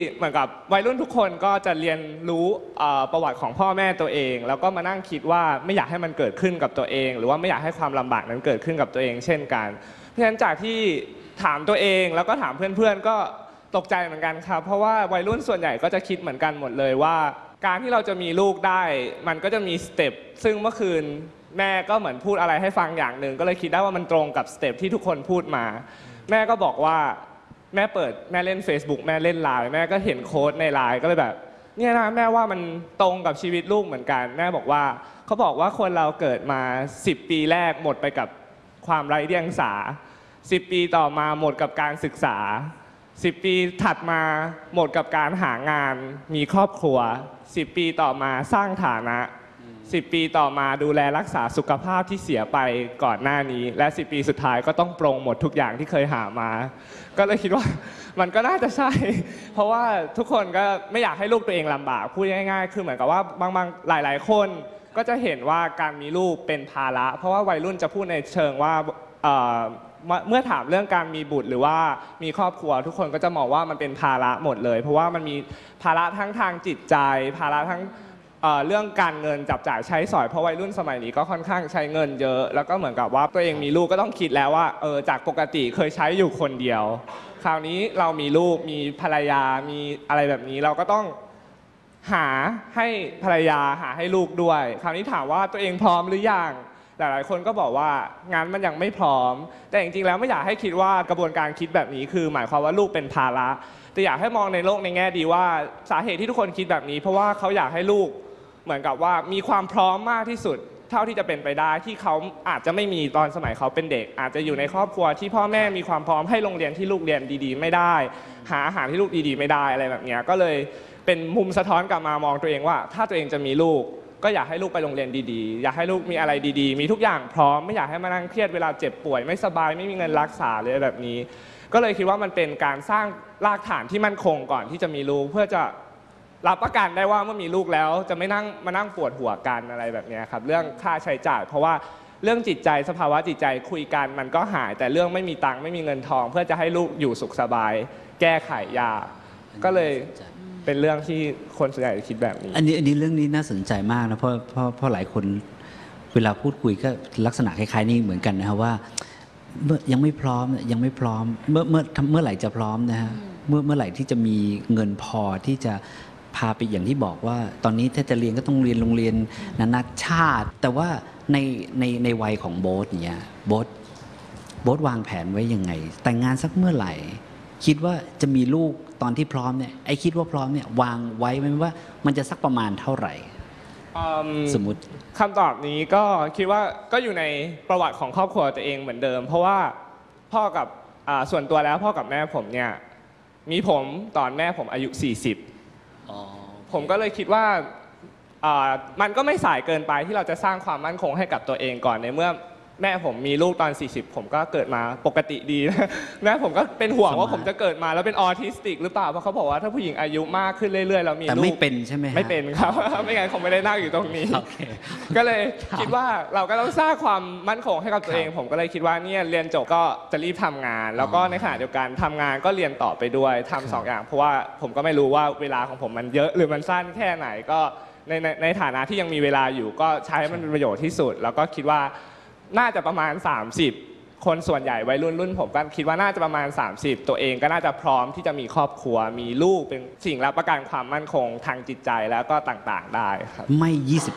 เหมือนกับวัยรุ่นทุกคนก็จะเรียนรู้ประวัติของพ่อแม่ตัวเองแล้วก็มานั่งคิดว่าไม่อยากให้มันเกิดขึ้นกับตัวเองหรือว่าไม่อยากให้ความลำบากนั้นเกิดขึ้นกับตัวเองเช่นกันเพราะฉะนั้นจากที่ถามตัวเองแล้วก็ถามเพื่อนๆก็ตกใจเหมือนกันครับเพราะว่าวัยรุ่นส่วนใหญ่ก็จะคิดเหมือนกันหมดเลยว่าการที่เราจะมีลูกได้มันก็จะมีสเต็ปซึ่งเมื่อคืนแม่ก็เหมือนพูดอะไรให้ฟังอย่างหนึ่งก็เลยคิดได้ว่ามันตรงกับสเต็ปที่ทุกคนพูดมาแม่ก็บอกว่าแม่เล่น Facebook แม่เล่นไลน์แม่ก็เห็นโค้ดในไลน์ก็เลยแบบเนี่ยนะแม่ว่ามันตรงกับชีวิตลูกเหมือนกันแม่บอกว่าเขาบอกว่าคนเราเกิดมา10 ปีแรกหมดไปกับความไร้เดียงสา10 ปีต่อมาหมดกับการศึกษา10 ปีถัดมาหมดกับการหางานมีครอบครัว10 ปีต่อมาสร้างฐานะ10 ปีต่อมาดูแลรักษาสุขภาพที่เสียไปก่อนหน้านี้และ10 ปีสุดท้ายก็ต้องปรงหมดทุกอย่างที่เคยหามาก็เลยคิดว่ามันก็น่าจะใช่เพราะว่าทุกคนก็ไม่อยากให้ลูกตัวเองลำบากพูดง่ายๆคือเหมือนกับว่าบางหลายๆคนก็จะเห็นว่าการมีลูกเป็นภาระเพราะว่าวัยรุ่นจะพูดในเชิงว่าเมื่อถามเรื่องการมีบุตรหรือว่ามีครอบครัวทุกคนก็จะมองว่ามันเป็นภาระหมดเลยเพราะว่ามันมีภาระทั้งทางจิตใจภาระทั้งเรื่องการเงินจับจ่ายใช้สอยเพราะวัยรุ่นสมัยนี้ก็ค่อนข้างใช้เงินเยอะแล้วก็เหมือนกับว่าตัวเองมีลูกก็ต้องคิดแล้วว่าจากปกติเคยใช้อยู่คนเดียวคราวนี้เรามีลูกมีภรรยามีอะไรแบบนี้เราก็ต้องหาให้ภรรยาหาให้ลูกด้วยคราวนี้ถามว่าตัวเองพร้อมหรือยังหลายๆคนก็บอกว่างานมันยังไม่พร้อมแต่จริงๆแล้วไม่อยากให้คิดว่ากระบวนการคิดแบบนี้คือหมายความว่าลูกเป็นภาระแต่อยากให้มองในโลกในแง่ดีว่าสาเหตุที่ทุกคนคิดแบบนี้เพราะว่าเขาอยากให้ลูกเหมือนกับว่ามีความพร้อมมากที่สุดเท่าที่จะเป็นไปได้ที่เขาอาจจะไม่มีตอนสมัยเขาเป็นเด็กอาจจะอยู่ในครอบครัวที่พ่อแม่มีความพร้อมให้โรงเรียนที่ลูกเรียนดีๆไม่ได้หาอาหารที่ลูกดีๆไม่ได้อะไรแบบนี้ก็เลยเป็นมุมสะท้อนกลับมามองตัวเองว่าถ้าตัวเองจะมีลูกก็อยากให้ลูกไปโรงเรียนดีๆอยากให้ลูกมีอะไรดีๆมีทุกอย่างพร้อมไม่อยากให้มานั่งเครียดเวลาเจ็บป่วยไม่สบายไม่มีเงินรักษาเลยแบบนี้ก็เลยคิดว่ามันเป็นการสร้างรากฐานที่มั่นคงก่อนที่จะมีลูกเพื่อจะรับประกันได้ว่าเมื่อมีลูกแล้วจะไม่นั่งมานั่งปวดหัวกันอะไรแบบนี้ครับเรื่องค่าใช้จ่ายเพราะว่าเรื่องจิตใจสภาวะจิตใจคุยกันมันก็หายแต่เรื่องไม่มีตังค์ไม่มีเงินทองเพื่อจะให้ลูกอยู่สุขสบายแก้ไขยากก็เลยเป็นเรื่องที่คนส่วนใหญ่คิดแบบนี้อันนี้เรื่องนี้น่าสนใจมากนะเพราะหลายคนเวลาพูดคุยก็ลักษณะคล้ายๆนี่เหมือนกันนะครับว่ายังไม่พร้อมเมื่อไหร่จะพร้อมนะฮะเมื่อไหร่ที่จะมีเงินพอที่จะพาไปอย่างที่บอกว่าตอนนี้ถ้าจะเรียนก็ต้องเรียนโรงเรียนนานาชาติแต่ว่าในวัยของโบ๊ทเนี่ยโบ๊ทวางแผนไว้ยังไงแต่งงานสักเมื่อไหร่คิดว่าจะมีลูกตอนที่พร้อมเนี่ยคิดว่าพร้อมเนี่ยวางไว้ไหมว่ามันจะสักประมาณเท่าไหร่สมมุติคำตอบนี้ก็คิดว่าก็อยู่ในประวัติของครอบครัวตัวเองเหมือนเดิมเพราะว่าพ่อกับส่วนตัวแล้วพ่อกับแม่ผมเนี่ยมีผมตอนแม่ผมอายุ40ผมก็เลยคิดว่ามันก็ไม่สายเกินไปที่เราจะสร้างความมั่นคงให้กับตัวเองก่อนในเมื่อแม่ผมมีลูกตอน40ผมก็เกิดมาปกติดีแม่ผมก็เป็นห่วงว่าผมจะเกิดมาแล้วเป็นออทิสติกหรือเปล่าเพราะเขาบอกว่าถ้าผู้หญิงอายุมากขึ้นเรื่อยๆแล้วมีลูกแต่ไม่เป็นใช่ไหมไม่เป็นครับไม่งั้นคงไม่ได้นั่งอยู่ตรงนี้ก็เลยคิดว่าเราก็ต้องสร้างความมั่นคงให้กับตัวเองผมก็เลยคิดว่าเนี่ยเรียนจบก็จะรีบทำงานแล้วก็ในขณะเดียวกันทำงานก็เรียนต่อไปด้วยทำ2 อย่างเพราะว่าผมก็ไม่รู้ว่าเวลาของผมมันเยอะหรือมันสั้นแค่ไหนก็ในฐานะที่ยังมีเวลาอยู่ก็ใช้ให้มันเป็นประโยชน์ที่สุดแล้วก็คิดว่าน่าจะประมาณ30คนส่วนใหญ่วัยรุ่นผมก็คิดว่าน่าจะประมาณ30ตัวเองก็น่าจะพร้อมที่จะมีครอบครัวมีลูกเป็นสิ่งรับประกันความมั่นคงทางจิตใจแล้วก็ต่างๆได้ครับไม่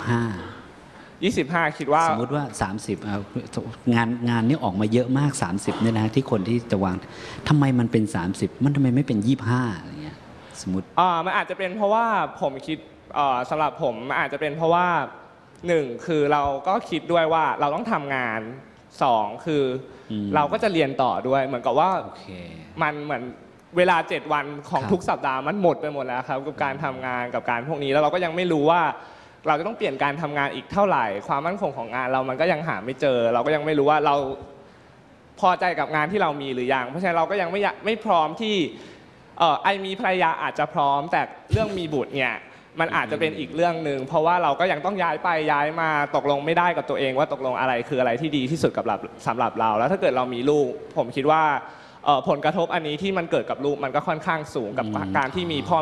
25คิดว่าสมมติว่า30งานนี้ออกมาเยอะมาก30เนี่ยนะที่คนที่จะวางทำไมมันเป็น30มันทำไมไม่เป็น25อะไรเงี้ยสมมติมันอาจจะเป็นเพราะว่าผมคิดสำหรับผมอาจจะเป็นเพราะว่า1คือเราก็คิดด้วยว่าเราต้องทำงาน2คือเราก็จะเรียนต่อด้วยเหมือนกับว่ามันเหมือนเวลา7 วันของทุกสัปดาห์มันหมดไปหมดแล้วครับกับการทำงานกับการพวกนี้แล้วเราก็ยังไม่รู้ว่าเราจะต้องเปลี่ยนการทำงานอีกเท่าไหร่ความมั่นคงของงานเรามันก็ยังหาไม่เจอเราก็ยังไม่รู้ว่าเราพอใจกับงานที่เรามีหรือยังเพราะฉะนั้นเราก็ยังไม่พร้อมที่มีภรรยาอาจจะพร้อมแต่เรื่องมีบุตรเนี่ยมันอาจจะเป็นอีกเรื่องหนึ่งเพราะว่าเราก็ยังต้องย้ายไปย้ายมาตกลงไม่ได้กับตัวเองว่าตกลงอะไรคืออะไรที่ดีที่สุดกับสำหรับเราแล้วถ้าเกิดเรามีลูกผมคิดว่าผลกระทบอันนี้ที่มันเกิดกับลูกมันก็ค่อนข้างสูงกับการที่มีพ่อ